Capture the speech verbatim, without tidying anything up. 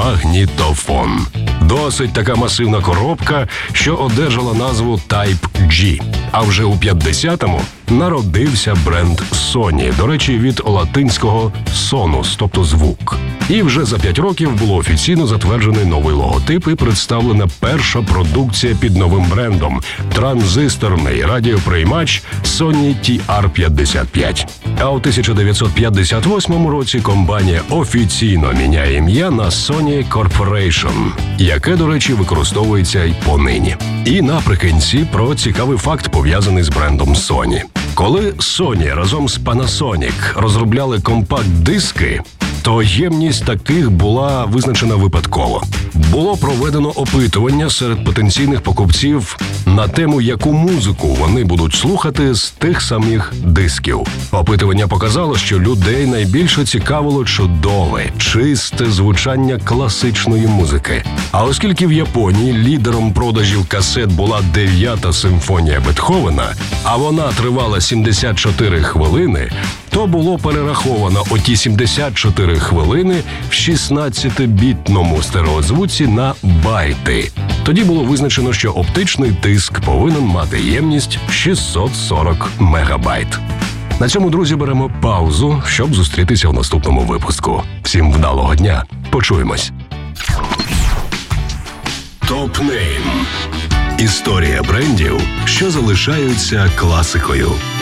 магнітофон. Досить така масивна коробка, що одержала назву Type-G. А вже у п'ятдесятому народився бренд Sony, до речі, від латинського sonus, тобто звук. І вже за п'ять років було офіційно затверджений новий логотип і представлена перша продукція під новим брендом – транзисторний радіоприймач Sony ті ар п'ятдесят п'ять. А у тисяча дев'ятсот п'ятдесят восьмому році компанія офіційно міняє ім'я на Sony Corporation, яке, до речі, використовується й понині. І наприкінці про цікавий факт, пов'язаний з брендом Sony. Коли Sony разом з Panasonic розробляли компакт-диски, то ємність таких була визначена випадково. Було проведено опитування серед потенційних покупців на тему, яку музику вони будуть слухати з тих самих дисків. Опитування показало, що людей найбільше цікавило чудове, чисте звучання класичної музики. А оскільки в Японії лідером продажів касет була дев'ята симфонія Бетховена, а вона тривала сімдесят чотири хвилини, то було перераховано оті сімдесят чотири хвилини в шістнадцятибітному стереозвуці на байти. Тоді було визначено, що оптичний диск повинен мати ємність шістсот сорок мегабайт. На цьому, друзі, беремо паузу, щоб зустрітися в наступному випуску. Всім вдалого дня. Почуємось. Топ-нейм. Історія брендів, що залишаються класикою.